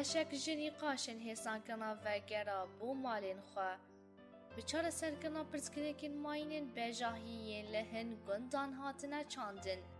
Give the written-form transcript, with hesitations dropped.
بشک جنی قاشن هستان کنا وگرا بو مالین خوا بچار سرکنا پرسکرکن ماینن بجاهیین لهن گندان هاتنا چاندن